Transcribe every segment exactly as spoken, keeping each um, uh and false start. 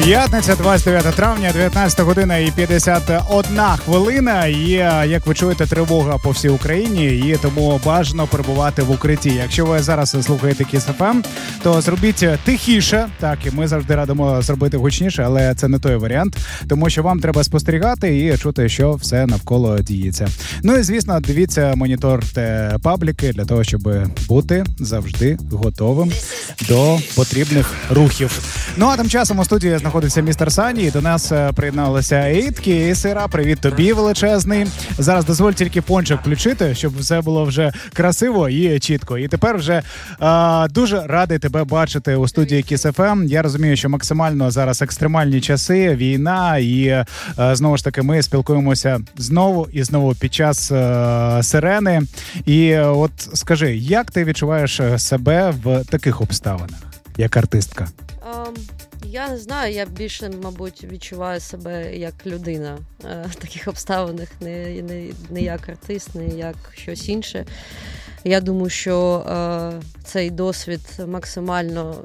П'ятниця, двадцять дев'яте травня, дев'ятнадцята година і п'ятдесят одна хвилина. Є, як ви чуєте, тривога по всій Україні, і тому бажано перебувати в укритті. Якщо ви зараз слухаєте Kiss еф ем, то зробіть тихіше. Так, і ми завжди радимо зробити гучніше, але це не той варіант, тому що вам треба спостерігати і чути, що все навколо діється. Ну і, звісно, дивіться, моніторте пабліки для того, щоб бути завжди готовим до потрібних рухів. Ну, а тим часом у студії знаходиться містер Сані, і до нас приєдналися Ейткі і Сира. Привіт тобі величезний. Зараз дозволь тільки пончик включити, щоб все було вже красиво і чітко. І тепер вже а, дуже радий тебе бачити у студії Kiss еф ем. Я розумію, що максимально зараз екстремальні часи, війна, і а, знову ж таки ми спілкуємося знову і знову під час а, сирени. І от скажи, як ти відчуваєш себе в таких обставинах, як артистка? Um... Я не знаю, я більше, мабуть, відчуваю себе як людина в таких обставинах, не, не, не як артист, не як щось інше. Я думаю, що е, цей досвід максимально...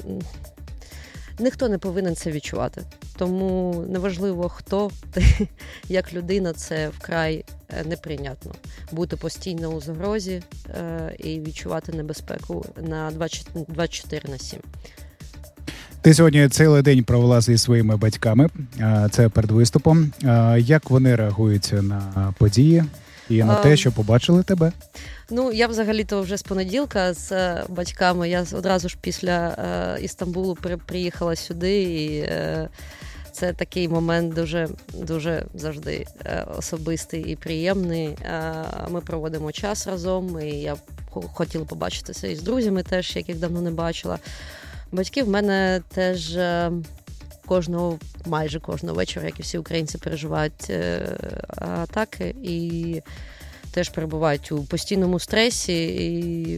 Ніхто не повинен це відчувати. Тому неважливо, хто ти, як людина, це вкрай неприйнятно. Бути постійно у загрозі е, і відчувати небезпеку на двадцять чотири на сім. Ти сьогодні цілий день провела зі своїми батьками, це перед виступом. Як вони реагують на події і на те, що побачили тебе? Ну, я взагалі-то вже з понеділка з батьками, я одразу ж після Істамбулу приїхала сюди, і це такий момент дуже, дуже завжди особистий і приємний. Ми проводимо час разом, і я хотіла побачитися із друзями теж, яких давно не бачила. Батьки в мене теж кожного, майже кожного вечора, як і всі українці, переживають атаки і теж перебувають у постійному стресі, і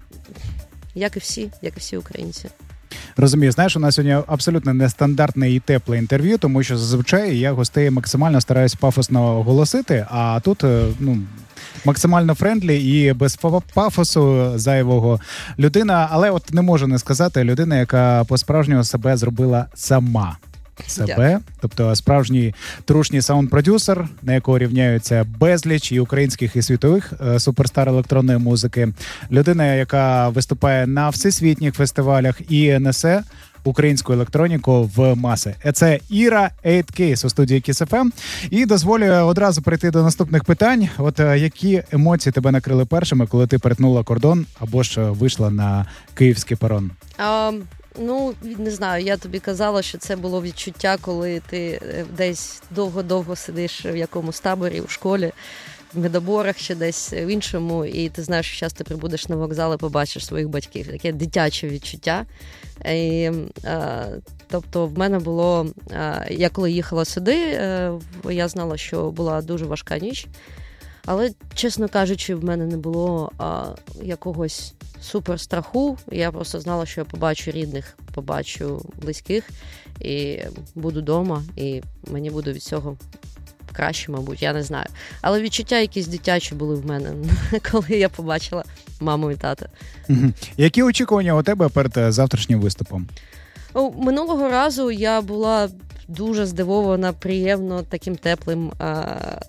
як і всі, як і всі українці. Розумію, знаєш, у нас сьогодні абсолютно нестандартне і тепле інтерв'ю, тому що зазвичай я гостей максимально стараюсь пафосно оголосити, а тут, ну, максимально френдлі і без пафосу зайвого людина, але от не можу не сказати, людина, яка по-справжньому себе зробила сама. Себе, Дякую. Тобто справжній трушній саунд-продюсер, на якого рівняються безліч і українських, і світових е, суперстар електронної музики. Людина, яка виступає на всесвітніх фестивалях і несе українську електроніку в маси. Це Іра Ейткі у студії Kiss еф ем. І дозволю одразу перейти до наступних питань. От які емоції тебе накрили першими, коли ти перетнула кордон або ж вийшла на київський перон? Um... Ну, не знаю, я тобі казала, що це було відчуття, коли ти десь довго-довго сидиш в якомусь таборі, у школі, в медоборах чи десь в іншому, і ти знаєш, що зараз ти прибудеш на вокзал і побачиш своїх батьків. Таке дитяче відчуття. І, а, тобто в мене було, а, я коли їхала сюди, а, я знала, що була дуже важка ніч, але, чесно кажучи, в мене не було а, якогось супер страху. Я просто знала, що я побачу рідних, побачу близьких і буду вдома, і мені буде від цього краще, мабуть, я не знаю. Але відчуття якісь дитячі були в мене, коли я побачила маму і тата. Угу. Які очікування у тебе перед завтрашнім виступом? О, минулого разу я була дуже здивована, приємно, таким теплим, а,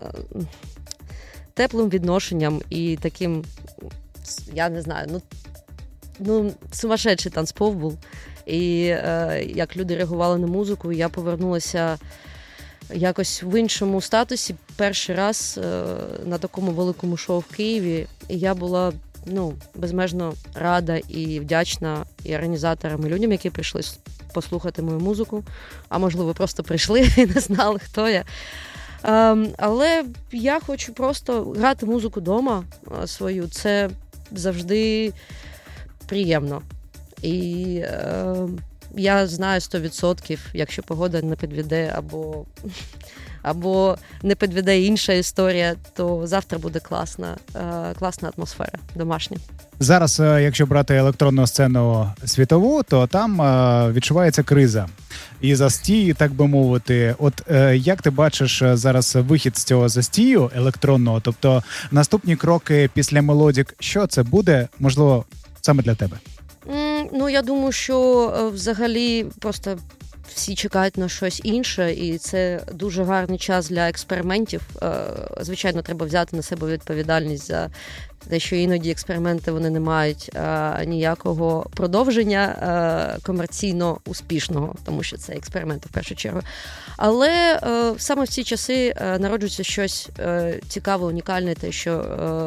теплим відношенням і таким, я не знаю, ну, ну сумасшедший танцпол був. І е, як люди реагували на музику, я повернулася якось в іншому статусі перший раз е, на такому великому шоу в Києві. І я була, ну, безмежно рада і вдячна і організаторам, і людям, які прийшли послухати мою музику. А можливо, просто прийшли і не знали, хто я. Е, але я хочу просто грати музику вдома свою. Це завжди приємно. І е, я знаю сто відсотків, якщо погода не підведе або, або не підведе інша історія, то завтра буде класна, е, класна атмосфера, домашня. Зараз, якщо брати електронну сцену світову, то там е, відчувається криза. І застій, так би мовити. От е, як ти бачиш зараз вихід з цього застію електронного? Тобто наступні кроки після мелодік, що це буде, можливо, саме для тебе? Mm, ну, я думаю, що взагалі просто всі чекають на щось інше, і це дуже гарний час для експериментів. Звичайно, треба взяти на себе відповідальність за те, що іноді експерименти вони не мають ніякого продовження комерційно успішного, тому що це експерименти в першу чергу. Але саме в ці часи народжується щось цікаве, унікальне, те, що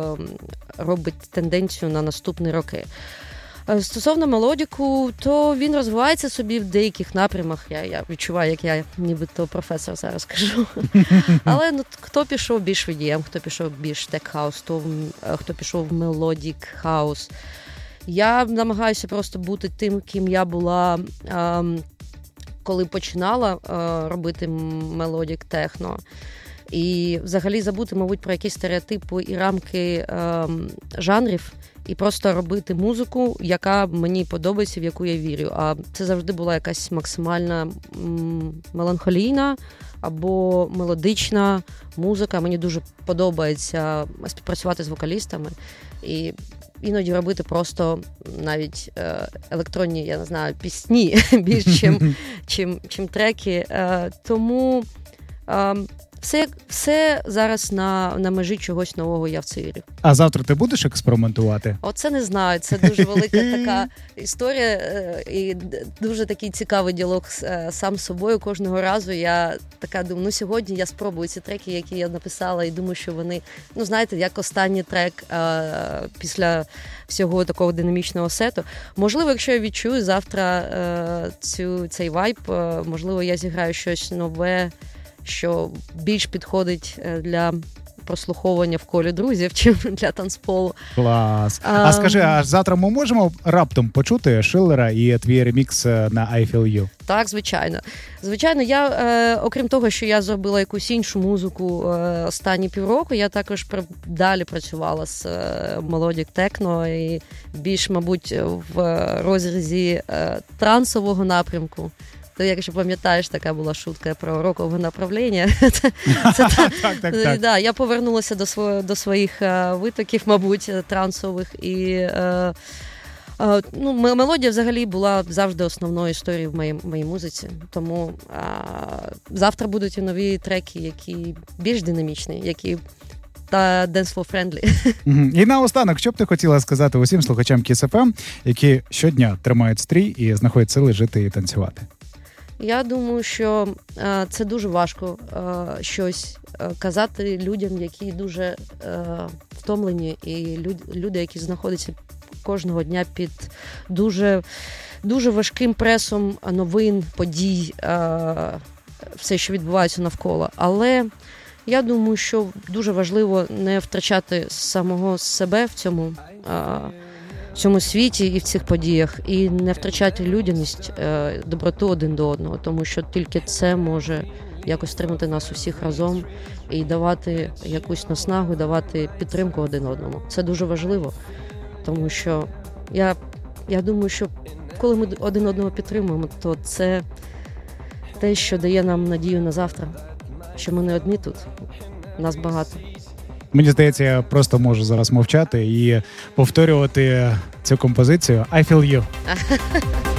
робить тенденцію на наступні роки. Стосовно мелодіку, то він розвивається собі в деяких напрямах. Я, я відчуваю, як я нібито професор зараз кажу. Але ну, хто пішов більш в і ді ем, хто пішов більш тек-хаус, хто, хто пішов в мелодік-хаус. Я намагаюся просто бути тим, ким я була, ем, коли починала е, робити мелодік-техно. І взагалі забути, мабуть, про якісь стереотипи і рамки ем, жанрів, і просто робити музику, яка мені подобається, в яку я вірю. А це завжди була якась максимальна м- меланхолійна або мелодична музика. Мені дуже подобається співпрацювати з вокалістами. І іноді робити просто навіть е- електронні, я не знаю, пісні більш, чим, чим, чим треки. Е- тому... Е- Все, все зараз на, на межі чогось нового, я в це вірю. А завтра ти будеш експериментувати? Оце не знаю, це дуже велика така історія і дуже такий цікавий діалог сам з собою. Кожного разу я така думаю, ну сьогодні я спробую ці треки, які я написала, і думаю, що вони, ну знаєте, як останній трек а, після всього такого динамічного сету. Можливо, якщо я відчую завтра а, цю, цей вайб, а, можливо, я зіграю щось нове, що більш підходить для прослуховування в колі друзів, чим для танцполу. Клас. А, а скажи, а завтра ми можемо раптом почути Шиллера і твій ремікс на I Feel You? Так, звичайно. Звичайно, я, е, окрім того, що я зробила якусь іншу музику е, останні півроку, я також пр- далі працювала з е, мелодік техно і більш, мабуть, в розрізі е, трансового напрямку. Ти, якщо пам'ятаєш, така була шутка про рокове направлення. Я повернулася до своїх витоків, мабуть, трансових. І ну, мелодія взагалі була завжди основною історією в моїй, моїй музиці. Тому а, завтра будуть і нові треки, які більш динамічні, які та денсфлоу-френдлі. І наостанок, що б ти хотіла сказати усім слухачам Kiss еф ем, які щодня тримають стрій і знаходять сили жити і танцювати? Я думаю, що е, це дуже важко е, щось е, казати людям, які дуже е, втомлені, і люд, люди, які знаходяться кожного дня під дуже, дуже важким пресом новин, подій, е, все, що відбувається навколо. Але я думаю, що дуже важливо не втрачати самого себе в цьому е, в цьому світі і в цих подіях, і не втрачати людяність, доброту один до одного, тому що тільки це може якось тримати нас усіх разом і давати якусь наснагу, давати підтримку один одному. Це дуже важливо, тому що я, я думаю, що коли ми один одного підтримуємо, то це те, що дає нам надію на завтра, що ми не одні тут, нас багато. Мені здається, я просто можу зараз мовчати і повторювати цю композицію I Feel You.